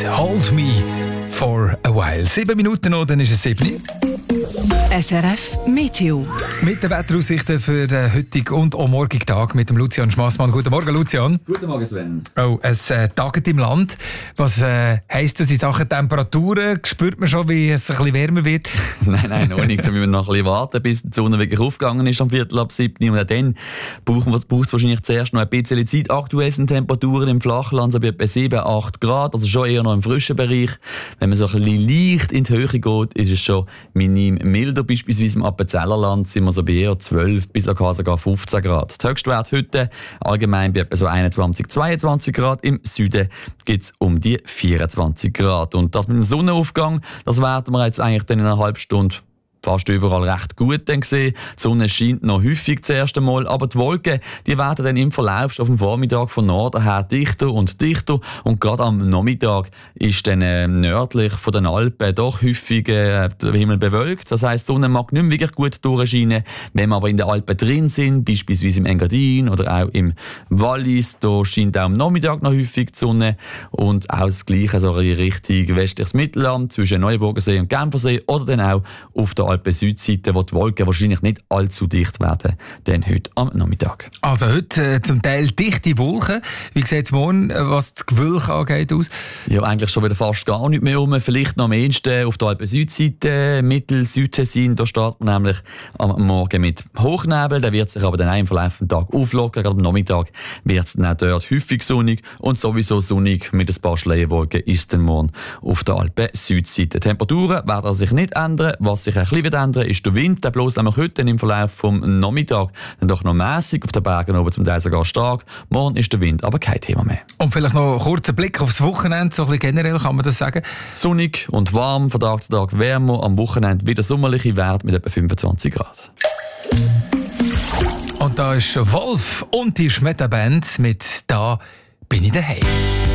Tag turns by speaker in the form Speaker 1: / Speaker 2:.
Speaker 1: «Hold Me for a While». 7 Minuten noch, dann ist es 7.
Speaker 2: SRF Meteo.
Speaker 1: Mit den Wetteraussichten für den heutigen und auch morgigen Tag mit dem Lucian Schmassmann. Guten Morgen, Lucian.
Speaker 3: Guten Morgen, Sven.
Speaker 1: Oh, es tagt im Land. Was heisst das in Sachen Temperaturen? Spürt man schon, wie es ein bisschen wärmer wird?
Speaker 3: Nein, noch nicht. Da müssen wir noch ein bisschen warten, bis die Sonne wirklich aufgegangen ist am 6:45. Und dann braucht es wahrscheinlich zuerst noch ein bisschen Zeit. Aktuell sind Temperaturen im Flachland so bei etwa 7-8 Grad, also schon eher noch im frischen Bereich. Wenn man so ein bisschen leicht in die Höhe geht, ist es schon minim milder. Beispielsweise im Appenzellerland sind wir so bei eher 12 bis sogar 15 Grad. Der Höchstwert heute allgemein bei etwa so 21-22 Grad. Im Süden gibt es um die 24 Grad. Und das mit dem Sonnenaufgang, das werden wir jetzt eigentlich dann in einer halben Stunde fast überall recht gut dann gesehen. Die Sonne scheint noch häufig das erste Mal, aber die Wolken, die werden dann im Verlauf schon auf dem Vormittag von Norden her dichter und dichter. Und gerade am Nachmittag ist dann nördlich von den Alpen doch häufig der Himmel bewölkt. Das heisst, die Sonne mag nicht mehr wirklich gut durchscheinen. Wenn wir aber in den Alpen drin sind, beispielsweise im Engadin oder auch im Wallis, da scheint auch am Nachmittag noch häufig die Sonne. Und auch das Gleiche so in Richtung westliches Mittelland, zwischen Neuenburgersee und Genfersee oder dann auch auf der Alpen-Südseite, wo die Wolken wahrscheinlich nicht allzu dicht werden, denn heute am Nachmittag.
Speaker 1: Also heute zum Teil dichte Wolken. Wie sieht es morgen, was das Gewölk angeht, aus?
Speaker 3: Ja, eigentlich schon wieder fast gar nicht mehr rum. Vielleicht noch am ehesten auf der Alpen-Südseite, Mittel-Südtessin. Da startet man nämlich am Morgen mit Hochnebel. Der wird sich aber dann auch im Verlauf des Tages auflockern. Gerade am Nachmittag wird es dann auch dort häufig sonnig und sowieso sonnig mit ein paar Schleierwolken ist dann morgen auf der Alpen-Südseite. Die Temperaturen werden sich nicht ändern. Was sich ein bisschen wird ändern, ist der Wind. Der bloß nämlich heute im Verlauf vom Nachmittag dann doch noch mässig, auf den Bergen oben zum Teil sogar stark. Morgen ist der Wind aber kein Thema mehr.
Speaker 1: Und vielleicht noch einen kurzen Blick aufs Wochenende, so ein bisschen generell kann man das sagen.
Speaker 3: Sonnig und warm, von Tag zu Tag wärmer, am Wochenende wieder sommerliche Werte mit etwa 25 Grad.
Speaker 1: Und da ist Wolf und die Schmetterband mit «Da bin ich daheim».